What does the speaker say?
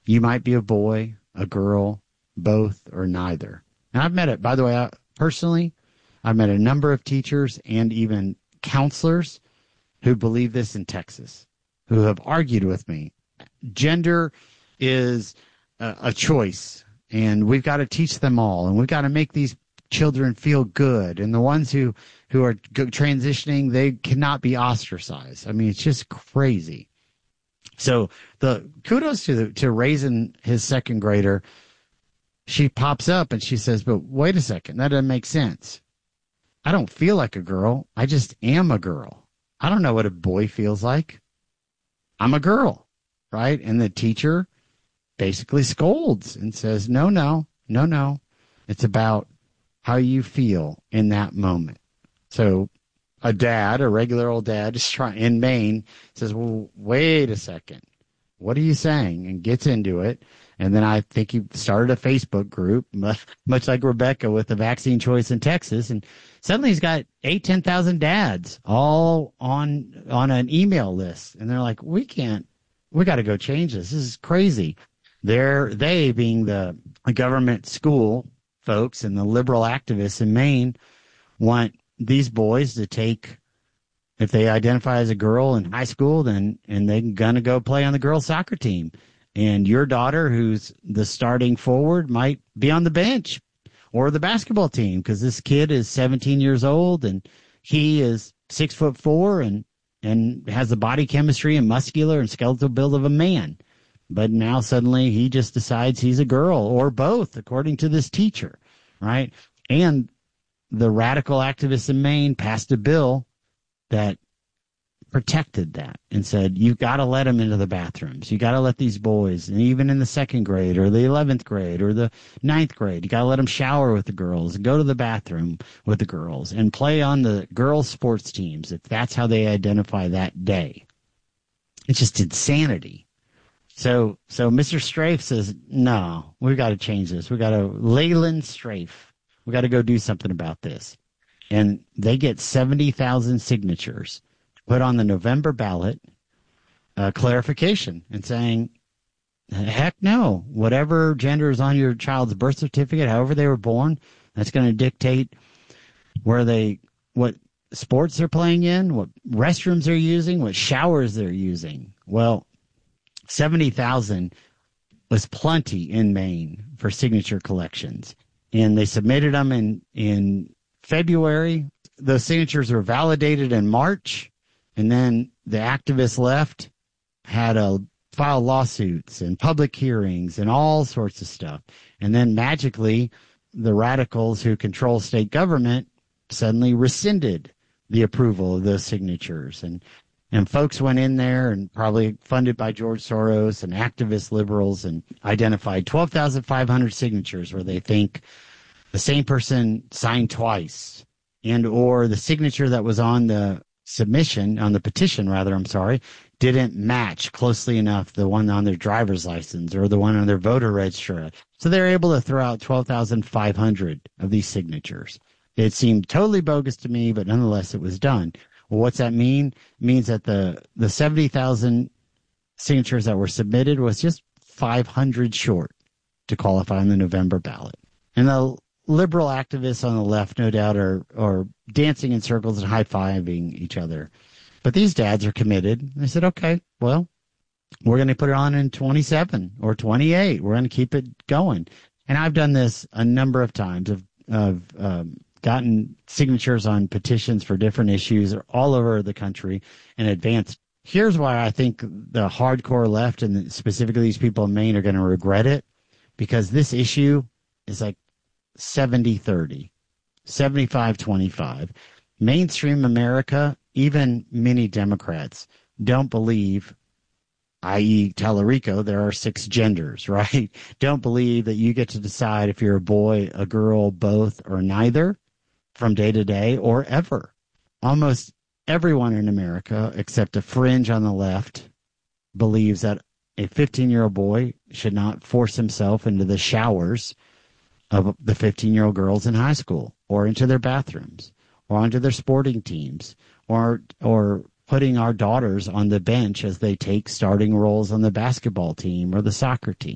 You might be a boy, a girl, both, or neither. And I've met it, by the way, personally, I've met a number of teachers and even counselors who believe this in Texas, who have argued with me. Gender is a choice, and we've got to teach them all, and we've got to make these children feel good. And the ones who are transitioning, they cannot be ostracized. I mean, it's just crazy. So the kudos to raising his second grader. She pops up and she says, but wait a second, that doesn't make sense. I don't feel like a girl. I just am a girl. I don't know what a boy feels like. I'm a girl, right? And the teacher basically scolds and says, no. It's about how you feel in that moment. So a regular old dad is trying in Maine, says, well, wait a second. What are you saying? And gets into it. And then I think he started a Facebook group, much like Rebecca with the vaccine choice in Texas. And suddenly he's got 10,000 dads all on an email list. And they're like, we got to go change this. This is crazy. They being the government school folks and the liberal activists in Maine want these boys to take, if they identify as a girl in high school, then they're going to go play on the girls' soccer team. And your daughter, who's the starting forward, might be on the bench or the basketball team because this kid is 17 years old and he is 6'4" and has the body chemistry and muscular and skeletal build of a man. But now suddenly he just decides he's a girl or both, according to this teacher, right? And the radical activists in Maine passed a bill that protected that and said, you've got to let them into the bathrooms. You got to let these boys, and even in the second grade or the 11th grade or the 9th grade, you got to let them shower with the girls and go to the bathroom with the girls and play on the girls' sports teams if that's how they identify that day. It's just insanity. So Mr. Strafe says, no, we've got to change this. We got to, Leyland Strafe, we got to go do something about this. And they get 70,000 signatures put on the November ballot, clarification and saying, heck no, whatever gender is on your child's birth certificate, however they were born, that's going to dictate what sports they're playing in, what restrooms they're using, what showers they're using. Well, 70,000 was plenty in Maine for signature collections. And they submitted them in February. Those signatures were validated in March. And then the activists left, had to file lawsuits and public hearings and all sorts of stuff. And then magically, the radicals who control state government suddenly rescinded the approval of those signatures. And folks went in there and probably funded by George Soros and activist liberals and identified 12,500 signatures where they think the same person signed twice and or the signature that was on the petition, didn't match closely enough the one on their driver's license or the one on their voter registry. So they're able to throw out 12,500 of these signatures. It seemed totally bogus to me, but nonetheless it was done. Well, what's that mean? It means that the 70,000 signatures that were submitted was just 500 short to qualify on the November ballot. And the liberal activists on the left, no doubt, are dancing in circles and high-fiving each other. But these dads are committed. They said, okay, well, we're going to put it on in 27 or 28. We're going to keep it going. And I've done this a number of times. I've gotten signatures on petitions for different issues all over the country and advanced. Here's why I think the hardcore left and specifically these people in Maine are going to regret it, because this issue is like 70-30, 75-25. Mainstream America, even many Democrats, don't believe, i.e. Tallarico, there are 6 genders, right? Don't believe that you get to decide if you're a boy, a girl, both, or neither from day to day or ever. Almost everyone in America, except a fringe on the left, believes that a 15-year-old boy should not force himself into the showers of the 15-year-old girls in high school or into their bathrooms or onto their sporting teams or putting our daughters on the bench as they take starting roles on the basketball team or the soccer team.